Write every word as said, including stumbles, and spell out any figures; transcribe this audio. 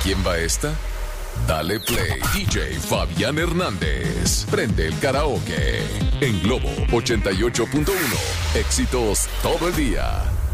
quién va esta? Dale play, D J Fabián Hernández. Prende el karaoke en Globo ochenta y ocho punto uno. Éxitos todo el día.